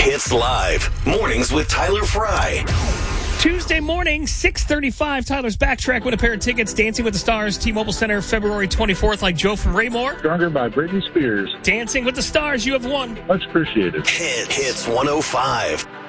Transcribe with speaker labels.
Speaker 1: Hits Live. Mornings with Tyler Fry.
Speaker 2: Tuesday morning, 6:35. Tyler's Backtrack with a pair of tickets. Dancing with the Stars, T-Mobile Center, February 24th, like Joe from Raymore.
Speaker 3: Stronger by Britney Spears.
Speaker 2: Dancing with the Stars, you have won.
Speaker 3: Much appreciated.
Speaker 1: Hits 105.